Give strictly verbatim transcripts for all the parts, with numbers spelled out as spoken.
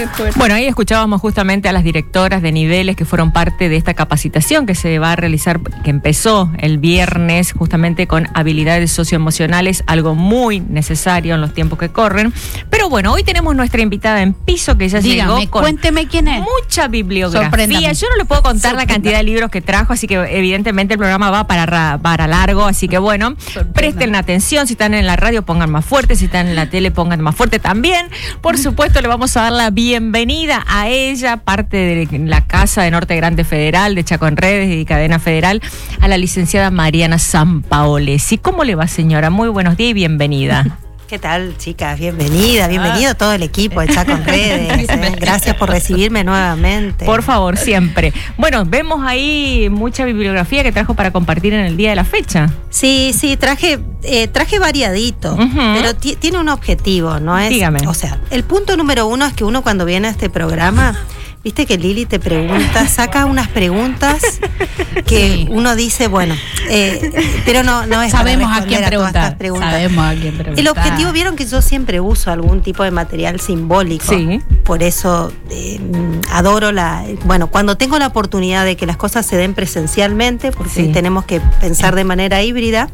Bueno, ahí escuchábamos justamente a las directoras de niveles que fueron parte de esta capacitación que se va a realizar, que empezó el viernes justamente con habilidades socioemocionales, algo muy necesario en los tiempos que corren. Pero bueno, hoy tenemos nuestra invitada en piso que ya Dígame, llegó con cuénteme quién es. mucha bibliografía. Sorpréndame. Yo no le puedo contar la cantidad de libros que trajo, así que evidentemente el programa va para, para largo, así que bueno, presten atención, si están en la radio pongan más fuerte, si están en la tele pongan más fuerte también. Por supuesto le vamos a dar la bienvenida a ella, parte de la Casa de Norte Grande Federal, de Chaco en Redes y Cadena Federal, a la licenciada Mariana Sampaolesi. ¿Cómo le va, señora? Muy buenos días y bienvenida. ¿Qué tal, chicas? Bienvenida, bienvenido todo el equipo de Chaco en Redes. ¿eh? Gracias por recibirme nuevamente. Por favor, siempre. Bueno, vemos ahí mucha bibliografía que trajo para compartir en el día de la fecha. Sí, sí, traje eh, traje variadito, uh-huh. pero t- tiene un objetivo, ¿no es? Dígame. O sea, el punto número uno es que uno cuando viene a este programa, viste que Lili te pregunta, saca unas preguntas que sí. uno dice, bueno, eh, pero no, no es Sabemos para a quién a preguntar. Sabemos a quién preguntar. El objetivo, vieron que yo siempre uso algún tipo de material simbólico. Sí. Por eso eh, adoro la. Bueno, cuando tengo la oportunidad de que las cosas se den presencialmente, porque sí. tenemos que pensar de manera híbrida.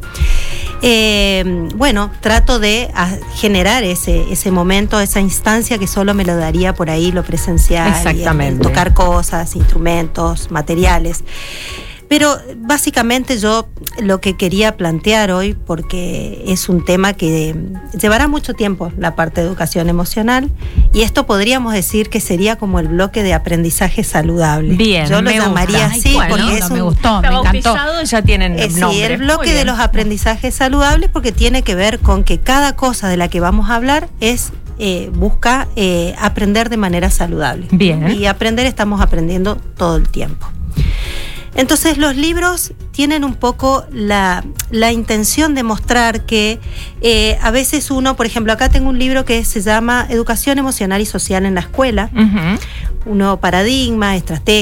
Eh, bueno, trato de a, generar ese, ese momento, esa instancia que solo me lo daría por ahí lo presencial. Exactamente. Y el, el tocar cosas, instrumentos, materiales. Pero básicamente yo lo que quería plantear hoy, porque es un tema que llevará mucho tiempo, la parte de educación emocional, y esto podríamos decir que sería como el bloque de aprendizaje saludable. Bien, yo lo llamaría gusta. así. Ay, bueno, porque no, es me un, gustó, me encantó. Ya tienen eh, nombre. Sí, el bloque de los aprendizajes saludables, porque tiene que ver con que cada cosa de la que vamos a hablar es Eh, busca eh, aprender de manera saludable. Bien. Y aprender estamos aprendiendo todo el tiempo. Entonces los libros tienen un poco la, la intención de mostrar que eh, a veces uno, por ejemplo, acá tengo un libro que se llama Educación Emocional y Social en la Escuela, uh-huh. un nuevo paradigma, estrategia,